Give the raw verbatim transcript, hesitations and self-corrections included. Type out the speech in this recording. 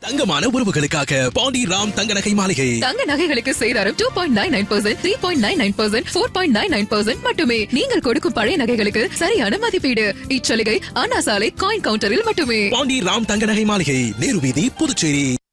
தங்கமான உறவுகளுக்காக பாண்டி ராம் தங்க நகை மாளிகை. தங்க நகைகளுக்கு சேதாரம் two point nine nine percent, three point nine nine percent, four point nine nine percent மட்டுமே. நீங்கள் கொடுக்கும் பழைய நகைகளுக்கு சரியான மதிப்பீடு. இச்சலுகை அண்ணா சாலை காயின் கவுண்டரில் மட்டுமே. பாண்டி ராம் தங்க நகை மாளிகை, நேரு வீதி, புதுச்சேரி.